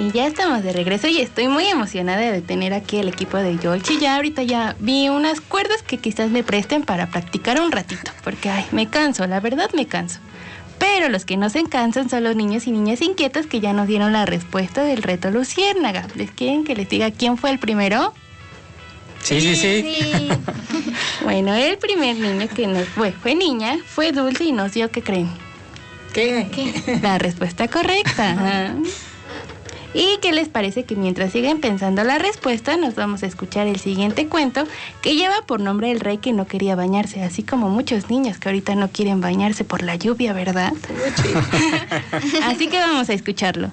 Y ya estamos de regreso y estoy muy emocionada de tener aquí el equipo de Yolchi. Ya ahorita ya vi unas cuerdas que quizás me presten para practicar un ratito, porque me canso, la verdad me canso. Pero los que no se cansan son los niños y niñas inquietos que ya nos dieron la respuesta del reto Luciérnaga. ¿Les quieren que les diga quién fue el primero? Sí. Bueno, el primer niño que nos fue niña, fue Dulce y nos dio, ¿qué creen? ¿Qué? La respuesta correcta. Ajá. ¿Y qué les parece que mientras siguen pensando la respuesta, nos vamos a escuchar el siguiente cuento que lleva por nombre El rey que no quería bañarse, así como muchos niños que ahorita no quieren bañarse por la lluvia, ¿verdad? Así que vamos a escucharlo.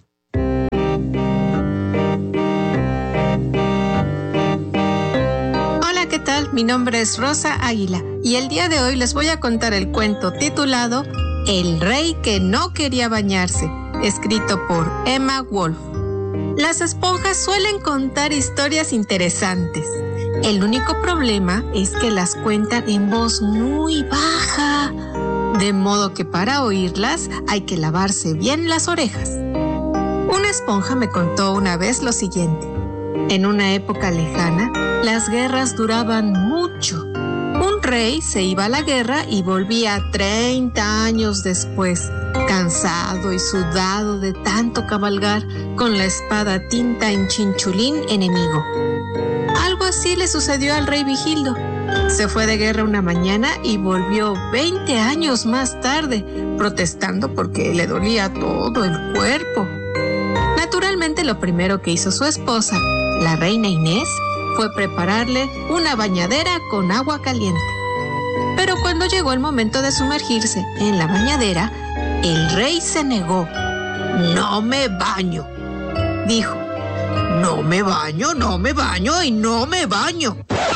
Hola, ¿qué tal? Mi nombre es Rosa Águila y el día de hoy les voy a contar el cuento titulado El rey que no quería bañarse, escrito por Emma Wolf. Las esponjas suelen contar historias interesantes. El único problema es que las cuentan en voz muy baja, de modo que para oírlas hay que lavarse bien las orejas. Una esponja me contó una vez lo siguiente. En una época lejana, las guerras duraban mucho. Un rey se iba a la guerra y volvía 30 años después, cansado y sudado de tanto cabalgar con la espada tinta en chinchulín enemigo. Algo así le sucedió al rey Vigildo. Se fue de guerra una mañana y volvió 20 años más tarde, protestando porque le dolía todo el cuerpo. Naturalmente, lo primero que hizo su esposa, la reina Inés, fue prepararle una bañadera con agua caliente. Pero cuando llegó el momento de sumergirse en la bañadera, el rey se negó. «No me baño», dijo. «No me baño y no me baño».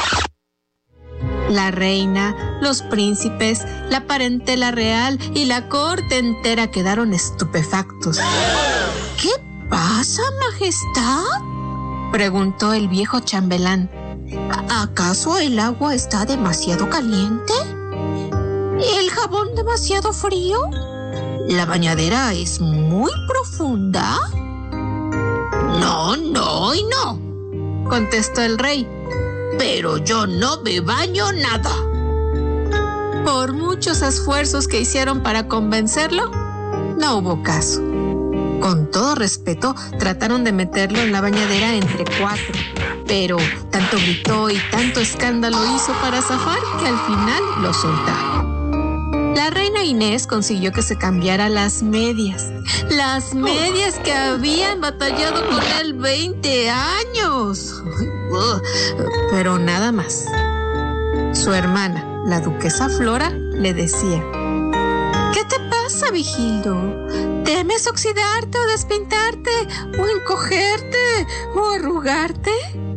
La reina, los príncipes, la parentela real y la corte entera quedaron estupefactos. «¿Qué pasa, majestad?», preguntó el viejo chambelán. ¿Acaso el agua está demasiado caliente? ¿El jabón demasiado frío? ¿La bañadera es muy profunda? No, contestó el rey. Pero yo no me baño nada. Por muchos esfuerzos que hicieron para convencerlo, no hubo caso. Con todo respeto, trataron de meterlo en la bañadera entre 4, pero tanto gritó y tanto escándalo hizo para zafar que al final lo soltaron. La reina Inés consiguió que se cambiara las medias que habían batallado con él 20 años. Pero nada más. Su hermana, la duquesa Flora, le decía: ¿qué te pasa, Vigildo? ¿Temes oxidarte o despintarte o encogerte o arrugarte?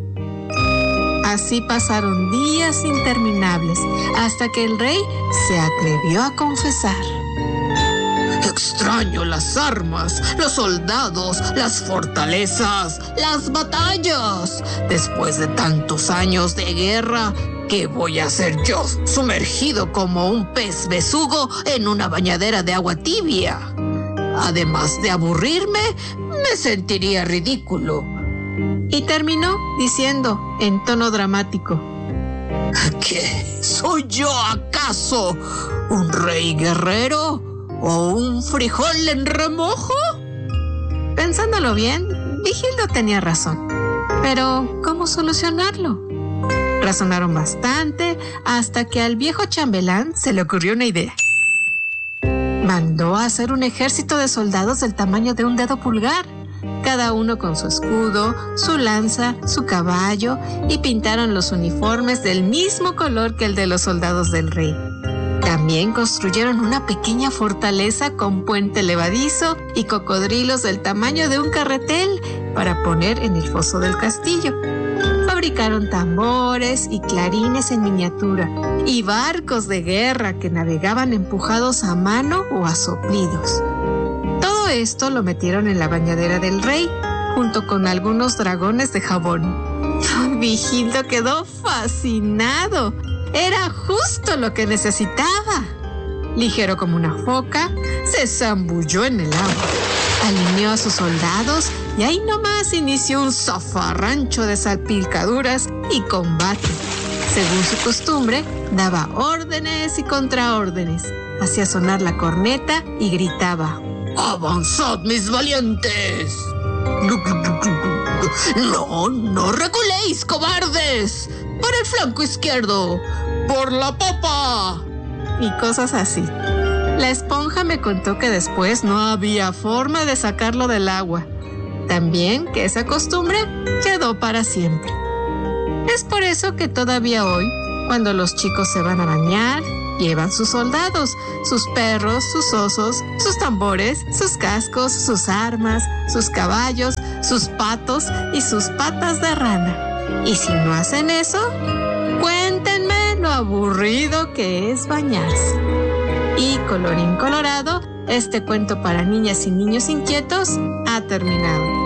Así pasaron días interminables hasta que el rey se atrevió a confesar. Extraño las armas, los soldados, las fortalezas, las batallas. Después de tantos años de guerra, ¿qué voy a hacer yo, sumergido como un pez besugo en una bañadera de agua tibia? Además de aburrirme, me sentiría ridículo. Y terminó diciendo en tono dramático: ¿qué? ¿Soy yo acaso un rey guerrero o un frijol en remojo? Pensándolo bien, Vigildo tenía razón. Pero, ¿cómo solucionarlo? Razonaron bastante hasta que al viejo chambelán se le ocurrió una idea. Mandó a hacer un ejército de soldados del tamaño de un dedo pulgar, cada uno con su escudo, su lanza, su caballo, y pintaron los uniformes del mismo color que el de los soldados del rey. También construyeron una pequeña fortaleza con puente levadizo y cocodrilos del tamaño de un carretel para poner en el foso del castillo. Fabricaron tambores y clarines en miniatura y barcos de guerra que navegaban empujados a mano o a soplidos. Todo esto lo metieron en la bañadera del rey, junto con algunos dragones de jabón. Vigildo quedó fascinado. Era justo lo que necesitaba. Ligero como una foca, se zambulló en el agua. alineó a sus soldados y ahí nomás inició un zafarrancho de salpicaduras y combate. Según su costumbre, daba órdenes y contraórdenes, hacía sonar la corneta y gritaba: ¡Avanzad, mis valientes! No reculéis, cobardes. Por el flanco izquierdo, por la popa. Y cosas así. La esponja me contó que después no había forma de sacarlo del agua. También que esa costumbre quedó para siempre. Es por eso que todavía hoy, cuando los chicos se van a bañar, llevan sus soldados, sus perros, sus osos, sus tambores, sus cascos, sus armas, sus caballos, sus patos y sus patas de rana. Y si no hacen eso, cuéntenme lo aburrido que es bañarse. Y colorín colorado, este cuento para niñas y niños inquietos ha terminado.